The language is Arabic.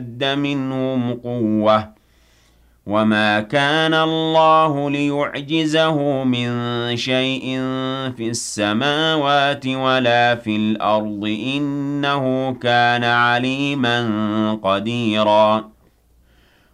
اشْتَدَّ مِنْهُمْ قُوَّةً وَمَا كَانَ اللَّهُ لِيُعْجِزَهُ مِن شَيْءٍ فِي السَّمَاوَاتِ وَلَا فِي الْأَرْضِ ۚ إِنَّهُ كَانَ عَلِيمًا قَدِيرًا